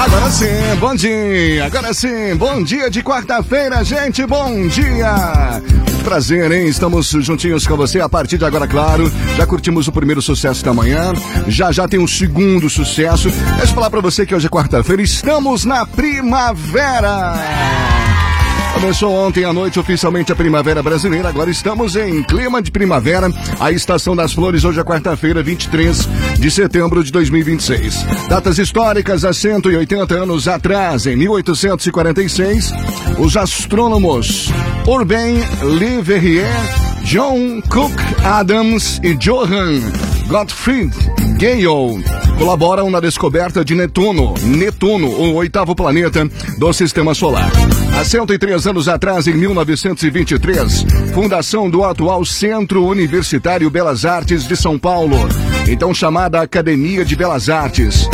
Agora sim, bom dia. Agora sim, bom dia de quarta-feira, gente. Bom dia. Prazer, hein? Estamos juntinhos com você a partir de agora, claro. Já curtimos o primeiro sucesso da manhã. Já tem um segundo sucesso. Deixa eu falar pra você que hoje é quarta-feira. Estamos na primavera. Começou ontem à noite oficialmente a primavera brasileira, agora estamos em clima de primavera, a estação das flores, hoje é quarta-feira, 23 de setembro de 2026. Datas históricas, há 180 anos atrás, em 1846, os astrônomos Urbain Le Verrier, John Cook Adams e Johann Gottfried Gale colaboram na descoberta de Netuno, o oitavo planeta do Sistema Solar. Há 103 anos atrás, em 1923, fundação do atual Centro Universitário Belas Artes de São Paulo, então chamada Academia de Belas Artes.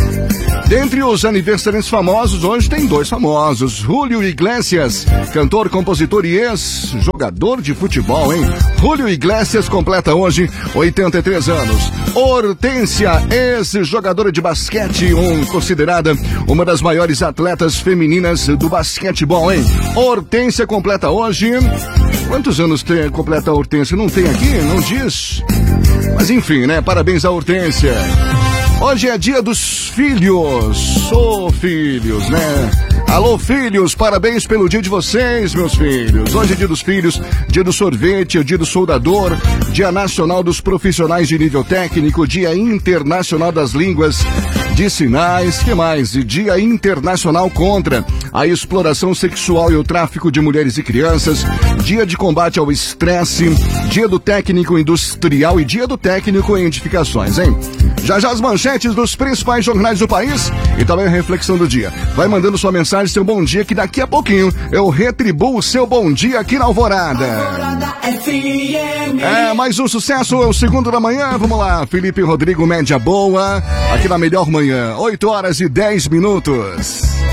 Dentre os aniversariantes famosos, hoje tem dois famosos. Julio Iglesias, cantor, compositor e ex-jogador de futebol, hein? Julio Iglesias completa hoje 83 anos. Hortência, ex-jogadora de basquete, considerada uma das maiores atletas femininas do basquetebol, hein? Hortência completa hoje... Quantos anos completa a Hortência? Não tem aqui? Não diz? Mas enfim, né? Parabéns à Hortência. Hoje é dia dos filhos. Filhos, né? Alô, filhos, parabéns pelo dia de vocês, meus filhos. Hoje é dia dos filhos, dia do sorvete, é dia do soldador, dia nacional dos profissionais de nível técnico, dia internacional das línguas de sinais, que mais? E dia internacional contra a exploração sexual e o tráfico de mulheres e crianças, dia de combate ao estresse, dia do técnico industrial e dia do técnico em edificações, hein? Já as manchetes dos principais jornais do país e também a reflexão do dia. Vai mandando sua mensagem, seu bom dia, que daqui a pouquinho eu retribuo o seu bom dia aqui na Alvorada. Mais um sucesso, é o segundo da manhã, vamos lá. Felipe Rodrigo, média boa, aqui na melhor manhã, 8 horas e 10 minutos.